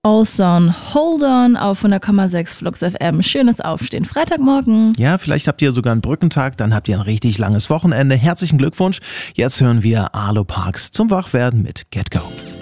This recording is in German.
Allsong Hold On auf 100,6 Flux FM. Schönes Aufstehen. Freitagmorgen. Ja, vielleicht habt ihr sogar einen Brückentag, dann habt ihr ein richtig langes Wochenende. Herzlichen Glückwunsch. Jetzt hören wir Arlo Parks zum Wachwerden mit Get Go.